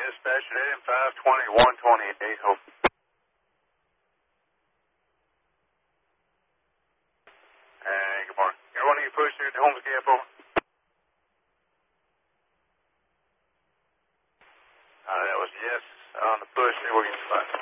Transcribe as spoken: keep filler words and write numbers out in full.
dispatch at eight and five twenty-one twenty-eight. Hope. Hey, good morning. Got one of you push here at the Holmes Gap over? Uh, that was yes on the push. There we get spot.